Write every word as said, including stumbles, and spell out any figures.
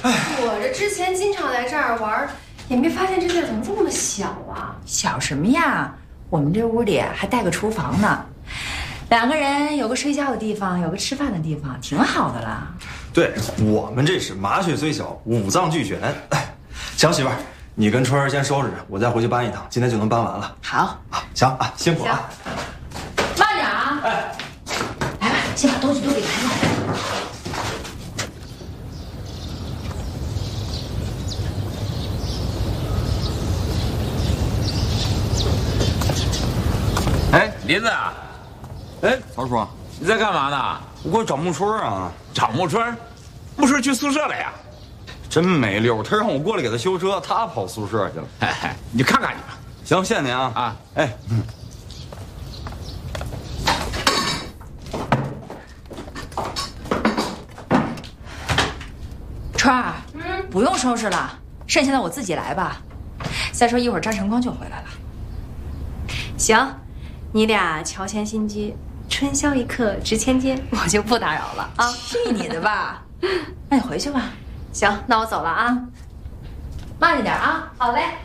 我这之前经常来这儿玩，也没发现这地儿怎么这么小啊？ 小什么呀？我们这屋里还带个厨房呢，两个人有个睡觉的地方，有个吃饭的地方，挺好的了。 对我们这是麻雀虽小，五脏俱全。行，媳妇儿，你跟春儿先收拾，我再回去搬一趟，今天就能搬完了。 好， 啊，行啊，辛苦啊。 慢点啊！哎，来吧，先把东西都给抬上来。 哎，林子啊！ 哎，曹叔， 你在干嘛呢？ 我过去找木春啊。 找木春？木春去宿舍了呀？ 真没溜，他让我过来给他修车，他跑宿舍去了。 哎，你看看你吧。 行，谢谢您啊。 啊， 哎，嗯。 春儿，嗯，不用收拾了，剩下的我自己来吧。再说一会儿张晨光就回来了。 行，你俩乔迁新居，春宵一刻值千金，我就不打扰了啊。 去你的吧！那你回去吧。 行，那我走了啊， 慢着点啊。 好嘞。